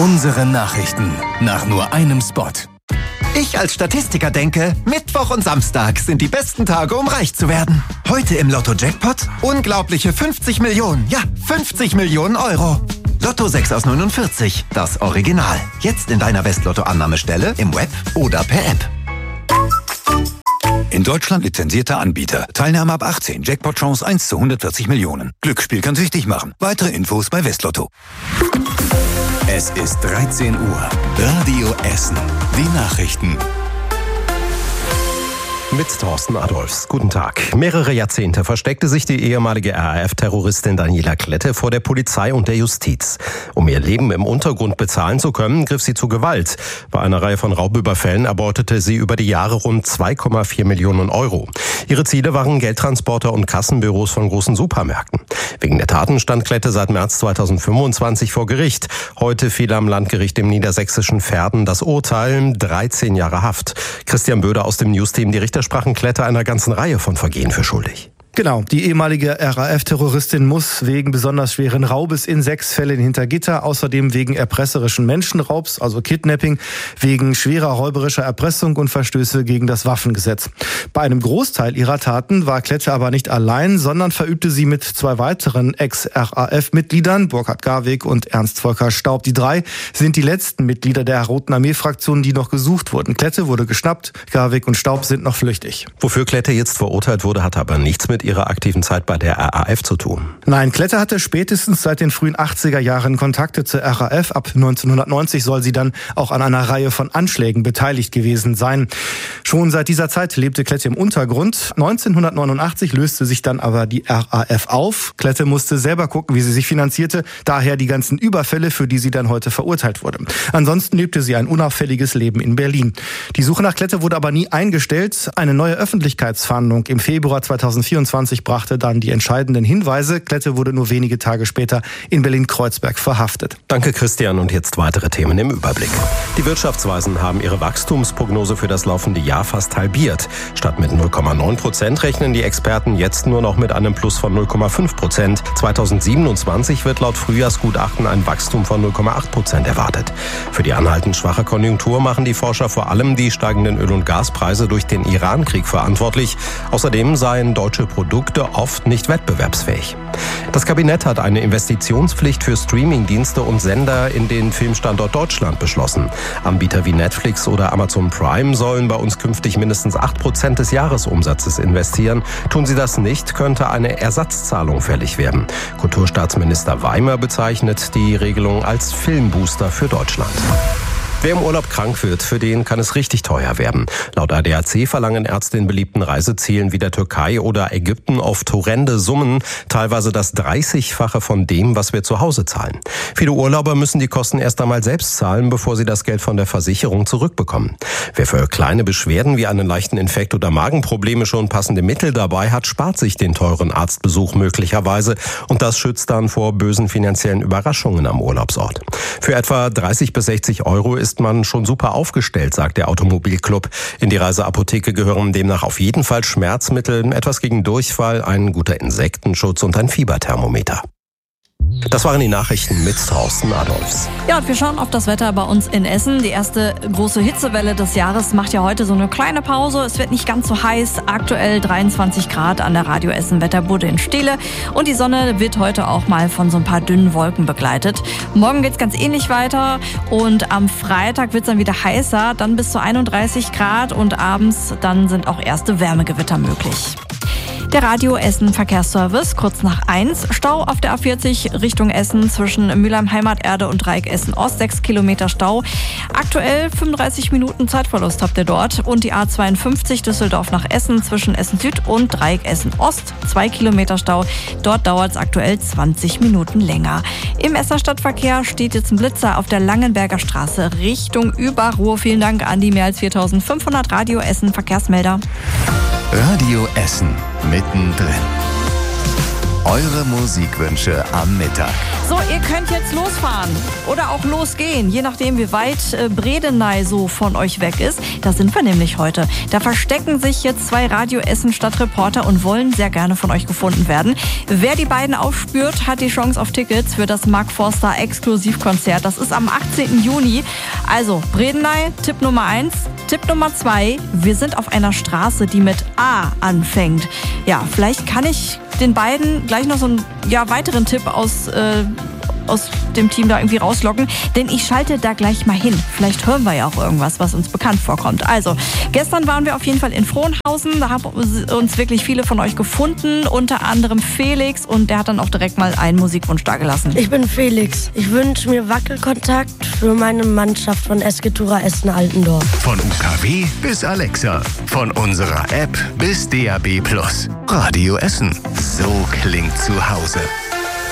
Unsere Nachrichten nach nur einem Spot. Ich als Statistiker denke, Mittwoch und Samstag sind die besten Tage, um reich zu werden. Heute im Lotto-Jackpot unglaubliche 50 Millionen, ja 50 Millionen Euro. Lotto 6 aus 49, das Original. Jetzt in deiner Westlotto-Annahmestelle, im Web oder per App. In Deutschland lizenzierter Anbieter. Teilnahme ab 18. Jackpot-Chance 1 zu 140 Millionen. Glücksspiel kann süchtig machen. Weitere Infos bei Westlotto. Es ist 13 Uhr. Radio Essen. Die Nachrichten. Mit Thorsten Adolfs. Guten Tag. Mehrere Jahrzehnte versteckte sich die ehemalige RAF-Terroristin Daniela Klette vor der Polizei und der Justiz. Um ihr Leben im Untergrund bezahlen zu können, griff sie zu Gewalt. Bei einer Reihe von Raubüberfällen erbeutete sie über die Jahre rund 2,4 Millionen Euro. Ihre Ziele waren Geldtransporter und Kassenbüros von großen Supermärkten. Wegen der Taten stand Klette seit März 2025 vor Gericht. Heute fiel am Landgericht im niedersächsischen Verden das Urteil, 13 Jahre Haft. Christian Böder aus dem Newsteam, die Richter sprachen Klette einer ganzen Reihe von Vergehen für schuldig. Genau, die ehemalige RAF-Terroristin muss wegen besonders schweren Raubes in 6 Fällen hinter Gitter, außerdem wegen erpresserischen Menschenraubs, also Kidnapping, wegen schwerer räuberischer Erpressung und Verstöße gegen das Waffengesetz. Bei einem Großteil ihrer Taten war Klette aber nicht allein, sondern verübte sie mit 2 weiteren Ex-RAF-Mitgliedern, Burkhard Garweg und Ernst Volker Staub. Die 3 sind die letzten Mitglieder der Roten Armee-Fraktion, die noch gesucht wurden. Klette wurde geschnappt, Garweg und Staub sind noch flüchtig. Wofür Klette jetzt verurteilt wurde, hat aber nichts mit ihrer aktiven Zeit bei der RAF zu tun. Nein, Klette hatte spätestens seit den frühen 80er Jahren Kontakte zur RAF. Ab 1990 soll sie dann auch an einer Reihe von Anschlägen beteiligt gewesen sein. Schon seit dieser Zeit lebte Klette im Untergrund. 1989 löste sich dann aber die RAF auf. Klette musste selber gucken, wie sie sich finanzierte. Daher die ganzen Überfälle, für die sie dann heute verurteilt wurde. Ansonsten lebte sie ein unauffälliges Leben in Berlin. Die Suche nach Klette wurde aber nie eingestellt. Eine neue Öffentlichkeitsfahndung im Februar 2024 brachte dann die entscheidenden Hinweise. Klette wurde nur wenige Tage später in Berlin-Kreuzberg verhaftet. Danke, Christian. Und jetzt weitere Themen im Überblick. Die Wirtschaftsweisen haben ihre Wachstumsprognose für das laufende Jahr fast halbiert. Statt mit 0,9% rechnen die Experten jetzt nur noch mit einem Plus von 0,5%. 2027 wird laut Frühjahrsgutachten ein Wachstum von 0,8% erwartet. Für die anhaltend schwache Konjunktur machen die Forscher vor allem die steigenden Öl- und Gaspreise durch den Iran-Krieg verantwortlich. Außerdem seien deutsche Produkte oft nicht wettbewerbsfähig. Das Kabinett hat eine Investitionspflicht für Streamingdienste und Sender in den Filmstandort Deutschland beschlossen. Anbieter wie Netflix oder Amazon Prime sollen bei uns künftig mindestens 8% des Jahresumsatzes investieren. Tun sie das nicht, könnte eine Ersatzzahlung fällig werden. Kulturstaatsminister Weimer bezeichnet die Regelung als Filmbooster für Deutschland. Wer im Urlaub krank wird, für den kann es richtig teuer werden. Laut ADAC verlangen Ärzte in beliebten Reisezielen wie der Türkei oder Ägypten oft horrende Summen, teilweise das 30-fache von dem, was wir zu Hause zahlen. Viele Urlauber müssen die Kosten erst einmal selbst zahlen, bevor sie das Geld von der Versicherung zurückbekommen. Wer für kleine Beschwerden wie einen leichten Infekt oder Magenprobleme schon passende Mittel dabei hat, spart sich den teuren Arztbesuch möglicherweise und das schützt dann vor bösen finanziellen Überraschungen am Urlaubsort. Für etwa 30 bis 60 Euro ist man schon super aufgestellt, sagt der Automobilclub. In die Reiseapotheke gehören demnach auf jeden Fall Schmerzmittel, etwas gegen Durchfall, ein guter Insektenschutz und ein Fieberthermometer. Das waren die Nachrichten mit Thorsten Adolfs. Ja, und wir schauen auf das Wetter bei uns in Essen. Die erste große Hitzewelle des Jahres macht ja heute so eine kleine Pause. Es wird nicht ganz so heiß. Aktuell 23 Grad an der Radio Essen Wetterbude in Steele. Und die Sonne wird heute auch mal von so ein paar dünnen Wolken begleitet. Morgen geht's ganz ähnlich weiter. Und am Freitag wird's dann wieder heißer. Dann bis zu 31 Grad. Und abends dann sind auch erste Wärmegewitter möglich. Der Radio Essen Verkehrsservice, kurz nach 1. Stau auf der A40 Richtung Essen zwischen Mülheim Heimaterde und Dreieck Essen Ost, 6 Kilometer Stau. Aktuell 35 Minuten Zeitverlust habt ihr dort. Und die A52 Düsseldorf nach Essen zwischen Essen Süd und Dreieck Essen Ost, 2 Kilometer Stau. Dort dauert es aktuell 20 Minuten länger. Im Essener Stadtverkehr steht jetzt ein Blitzer auf der Langenberger Straße Richtung Überruhr. Vielen Dank an die mehr als 4.500 Radio Essen Verkehrsmelder. Radio Essen mittendrin. Eure Musikwünsche am Mittag. So, ihr könnt jetzt losfahren oder auch losgehen, je nachdem, wie weit Bredeney so von euch weg ist. Da sind wir nämlich heute. Da verstecken sich jetzt 2 Radio Essen Stadtreporter und wollen sehr gerne von euch gefunden werden. Wer die beiden aufspürt, hat die Chance auf Tickets für das Mark Forster Exklusivkonzert. Das ist am 18. Juni. Also, Bredeney, Tipp Nummer 1. Tipp Nummer 2, wir sind auf einer Straße, die mit A anfängt. Ja, vielleicht kann ich den beiden gleich noch so einen weiteren Tipp aus dem Team da irgendwie rauslocken, denn ich schalte da gleich mal hin. Vielleicht hören wir ja auch irgendwas, was uns bekannt vorkommt. Also, gestern waren wir auf jeden Fall in Frohnhausen, da haben uns wirklich viele von euch gefunden, unter anderem Felix, und der hat dann auch direkt mal einen Musikwunsch dagelassen. Ich bin Felix. Ich wünsche mir Wackelkontakt für meine Mannschaft von Esketura Essen-Altendorf. Von UKW bis Alexa, von unserer App bis DAB+. Radio Essen. So klingt zu Hause.